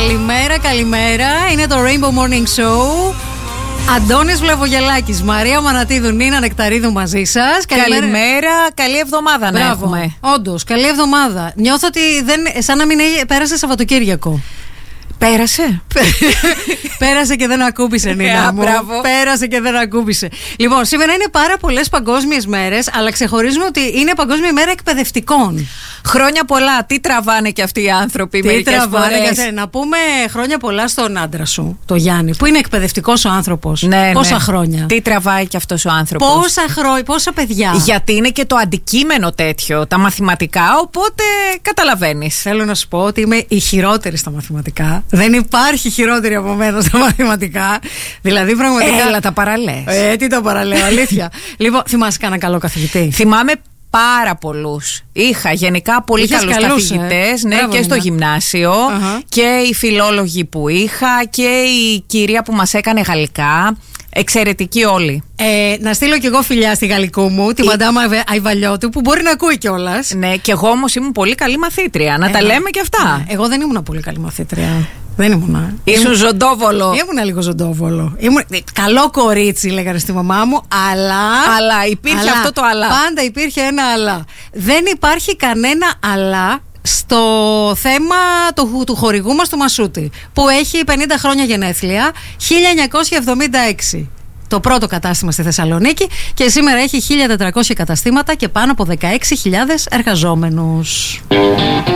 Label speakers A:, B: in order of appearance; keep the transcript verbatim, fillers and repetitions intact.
A: Καλημέρα, καλημέρα. Είναι το Rainbow Morning Show. Αντώνης Βλαβογελάκης, Μαρία Μανατίδου, Νίνα Νεκταρίδου μαζί σας.
B: Καλημέρα. καλημέρα, καλή εβδομάδα να
A: Μπράβο.
B: έχουμε.
A: Όντως, καλή εβδομάδα. Νιώθω ότι δεν, σαν να μην πέρασε Σαββατοκύριακο.
B: Πέρασε.
A: Πέρασε και δεν ακούμπησε, Νίνα μου. Πέρασε και δεν ακούμπησε. Λοιπόν, σήμερα είναι πάρα πολλές παγκόσμιες μέρες, αλλά ξεχωρίζουμε ότι είναι Παγκόσμια Μέρα Εκπαιδευτικών.
B: Χρόνια πολλά. Τι τραβάνε και αυτοί οι άνθρωποι
A: Τι
B: μερικές
A: τραβάνε,
B: φορές.
A: γιατί, να πούμε χρόνια πολλά στον άντρα σου, το Γιάννη, που είναι εκπαιδευτικός ο άνθρωπος.
B: Ναι,
A: πόσα
B: ναι.
A: χρόνια.
B: Τι τραβάει και αυτός ο άνθρωπος.
A: Πόσα χρόνια, πόσα παιδιά.
B: Γιατί είναι και το αντικείμενο τέτοιο, τα μαθηματικά, οπότε καταλαβαίνεις.
A: Θέλω να σου πω ότι είμαι η χειρότερη στα μαθηματικά. Δεν υπάρχει χειρότερη από μένα στα μαθηματικά. Δηλαδή, πραγματικά.
B: Έλα, τα παραλές.
A: Ε, τι τα παραλέω, αλήθεια. Λοιπόν, θυμάσαι κανένα καλό καθηγητή?
B: Θυμάμαι πάρα πολλούς. Είχα γενικά πολύ
A: Είχες
B: καλούς
A: καλούς,
B: καθηγητές,
A: ε.
B: ναι,
A: Μπράβο,
B: και στο
A: Νίνα.
B: γυμνάσιο
A: Αχα.
B: και οι φιλόλογοι που είχα και η κυρία που μας έκανε γαλλικά. Εξαιρετικοί όλοι.
A: Ε, να στείλω κι εγώ φιλιά στη γαλλικού μου, τη
B: Η...
A: Μαντάμα Αϊβαλιώτου, που μπορεί να ακούει κιόλας.
B: Ναι, και εγώ όμως ήμουν πολύ καλή μαθήτρια. Να
A: Ε,
B: τα λέμε κι αυτά.
A: Εγώ δεν ήμουν πολύ καλή μαθήτρια. Δεν ήμουνα.
B: Ήσουν ζωντόβολο.
A: Ήμουνα λίγο ζωντόβολο. Ήμουν... Καλό κορίτσι, λέγανε στη μαμά μου, αλλά.
B: Αλλά υπήρχε
A: αλλά,
B: αυτό το αλλά.
A: Πάντα υπήρχε ένα αλλά. Δεν υπάρχει κανένα αλλά στο θέμα του, του χορηγού μας του Μασούτη, που έχει πενήντα χρόνια γενέθλια, χίλια εννιακόσια εβδομήντα έξι. Το πρώτο κατάστημα στη Θεσσαλονίκη, και σήμερα έχει χίλια τετρακόσια καταστήματα και πάνω από δεκαέξι χιλιάδες εργαζόμενους.